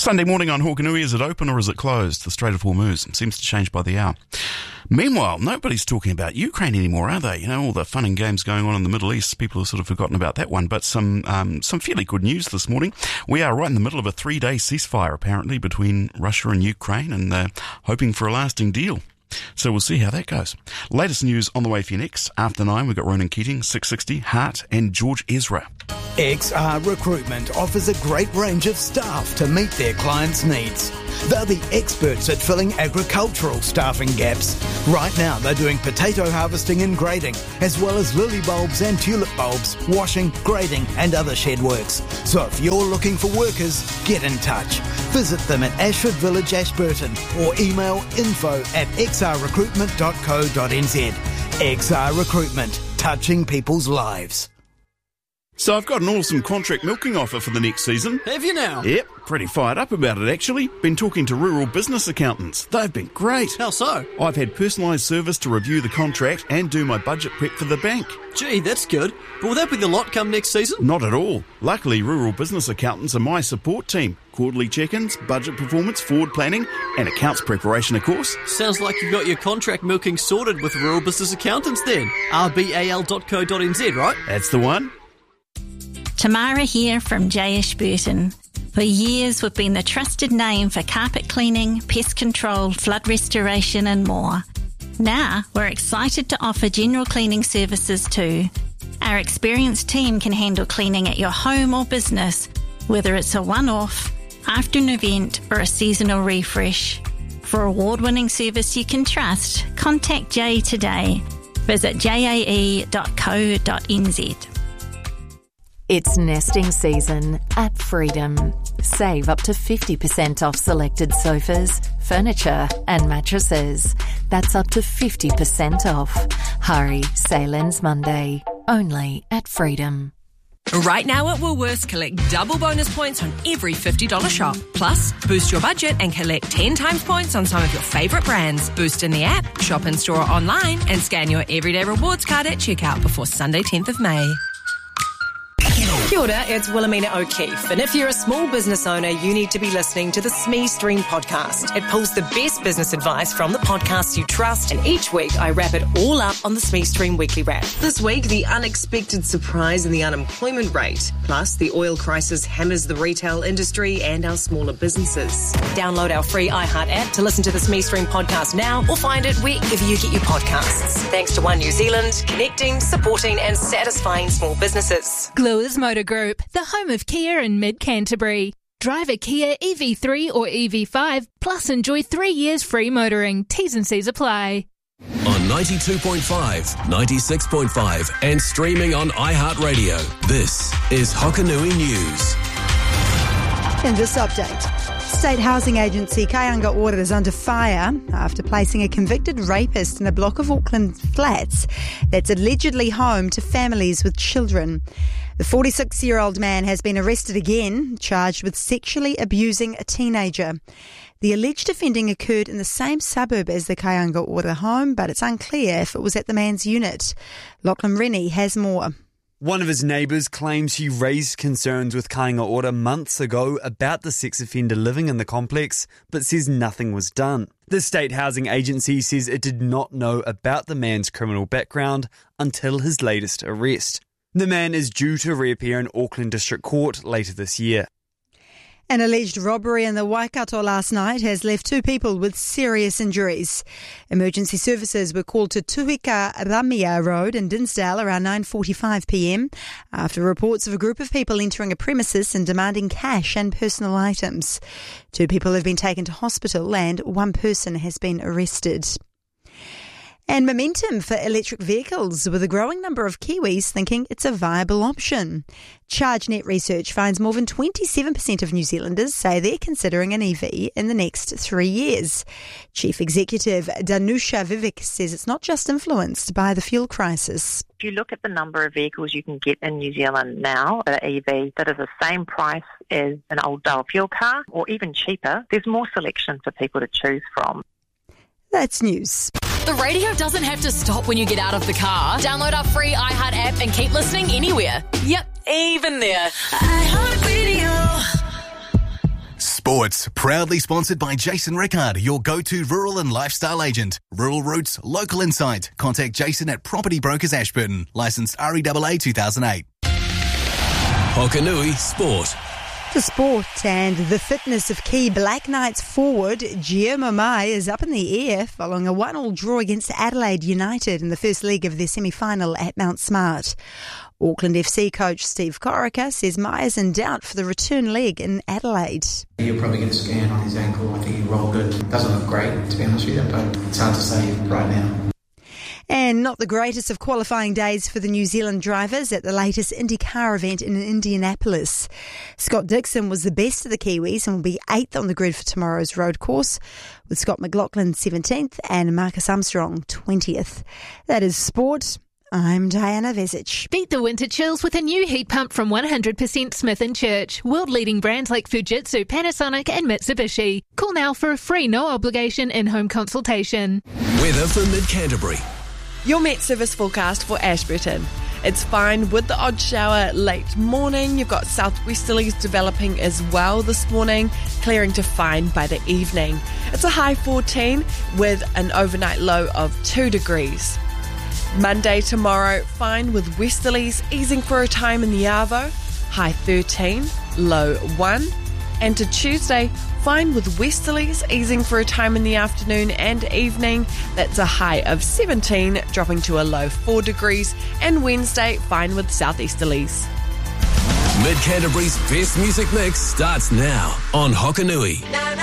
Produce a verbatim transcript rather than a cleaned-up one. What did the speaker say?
Sunday morning on Hawkanui, is it open or is it closed? The Strait of Hormuz seems to change by the hour. Meanwhile, nobody's talking about Ukraine anymore, are they? You know, all the fun and games going on in the Middle East, people have sort of forgotten about that one. But some um, some fairly good news this morning. We are right in the middle of a three-day ceasefire, apparently, between Russia and Ukraine, and they're hoping for a lasting deal. So we'll see how that goes. Latest news on the way for you next. After nine, we've got Ronan Keating, six sixty, Hart and George Ezra. X R Recruitment offers a great range of staff to meet their clients' needs. They're the experts at filling agricultural staffing gaps. Right now, they're doing potato harvesting and grading, as well as lily bulbs and tulip bulbs, washing, grading and other shed works. So if you're looking for workers, get in touch. Visit them at Ashford Village, Ashburton, or email info at x r recruitment dot co dot n z. X R Recruitment, touching people's lives. So I've got an awesome contract milking offer for the next season. Have you now? Yep, pretty fired up about it actually. Been talking to rural business accountants. They've been great. How so? I've had personalised service to review the contract and do my budget prep for the bank. Gee, that's good. But will that be the lot come next season? Not at all. Luckily, rural business accountants are my support team. Quarterly check-ins, budget performance, forward planning, and accounts preparation, of course. Sounds like you've got your contract milking sorted with rural business accountants then. r b a l dot co dot n z, right? That's the one. Tamara here from J Ashburton. For years, we've been the trusted name for carpet cleaning, pest control, flood restoration and more. Now, we're excited to offer general cleaning services too. Our experienced team can handle cleaning at your home or business, whether it's a one-off, after an event or a seasonal refresh. For award-winning service you can trust, contact Jay today. Visit j a e dot co dot n z. It's nesting season at Freedom. Save up to fifty percent off selected sofas, furniture and mattresses. That's up to fifty percent off. Hurry, sale ends Monday. Only at Freedom. Right now at Woolworths, collect double bonus points on every fifty dollars shop. Plus, boost your budget and collect ten times points on some of your favourite brands. Boost in the app, shop in store or online, and scan your Everyday Rewards card at checkout before Sunday tenth of May. Kia ora, it's Wilhelmina O'Keefe, and if you're a small business owner, you need to be listening to the S M E Stream podcast. It pulls the best business advice from the podcasts you trust, and each week I wrap it all up on the S M E Stream Weekly Wrap. This week, the unexpected surprise in the unemployment rate, plus the oil crisis hammers the retail industry and our smaller businesses. Download our free iHeart app to listen to the S M E Stream podcast now, or find it wherever you get your podcasts. Thanks to One New Zealand, connecting, supporting and satisfying small businesses. Gluers Motor Group, the home of Kia in mid-Canterbury. Drive a Kia E V three or E V five, plus enjoy three years free motoring. T's and C's apply. On ninety-two point five, ninety-six point five and streaming on iHeartRadio, this is Hokanui News. In this update, State Housing Agency Kayanga Ora is under fire after placing a convicted rapist in a block of Auckland flats that's allegedly home to families with children. The forty-six-year-old man has been arrested again, charged with sexually abusing a teenager. The alleged offending occurred in the same suburb as the Kayanga Ora home, but it's unclear if it was at the man's unit. Lachlan Rennie has more. One of his neighbours claims he raised concerns with Kayanga Ora months ago about the sex offender living in the complex, but says nothing was done. The State Housing Agency says it did not know about the man's criminal background until his latest arrest. The man is due to reappear in Auckland District Court later this year. An alleged robbery in the Waikato last night has left two people with serious injuries. Emergency services were called to Tuhika Ramia Road in Dinsdale around nine forty-five p m after reports of a group of people entering a premises and demanding cash and personal items. Two people have been taken to hospital and one person has been arrested. And momentum for electric vehicles, with a growing number of Kiwis thinking it's a viable option. ChargeNet research finds more than twenty-seven percent of New Zealanders say they're considering an E V in the next three years. Chief Executive Danusha Vivek says it's not just influenced by the fuel crisis. If you look at the number of vehicles you can get in New Zealand now, an E V that is the same price as an old dual fuel car, or even cheaper, there's more selection for people to choose from. That's news. The radio doesn't have to stop when you get out of the car. Download our free iHeart app and keep listening anywhere. Yep, even there. iHeart Radio. Sport. Sports, proudly sponsored by Jason Rickard, your go-to rural and lifestyle agent. Rural Roots, local insight. Contact Jason at Property Brokers Ashburton. Licensed R E A A two thousand eight. Hokanui Sport. To sport and the fitness of key Black Knights forward Gio Mamai is up in the air following a one-all draw against Adelaide United in the first leg of their semi-final at Mount Smart. Auckland F C coach Steve Corica says Mai's in doubt for the return leg in Adelaide. He'll probably get a scan on his ankle. I think he rolled it. Doesn't look great, to be honest with you, but it's hard to say right now. And not the greatest of qualifying days for the New Zealand drivers at the latest IndyCar event in Indianapolis. Scott Dixon was the best of the Kiwis and will be eighth on the grid for tomorrow's road course, with Scott McLaughlin seventeenth and Marcus Armstrong twentieth. That is sport. I'm Diana Vesic. Beat the winter chills with a new heat pump from one hundred percent Smith and Church. World-leading brands like Fujitsu, Panasonic and Mitsubishi. Call now for a free no-obligation in-home consultation. Weather for Mid-Canterbury. Your Met Service forecast for Ashburton. It's fine with the odd shower late morning. You've got southwesterlies developing as well this morning, clearing to fine by the evening. It's a high fourteen with an overnight low of two degrees. Monday tomorrow, fine with westerlies easing for a time in the Arvo, high thirteen, low one. And to Tuesday, fine with westerlies easing for a time in the afternoon and evening. That's a high of seventeen, dropping to a low four degrees. And Wednesday, fine with southeasterlies. Mid-Canterbury's best music mix starts now on Hokanui.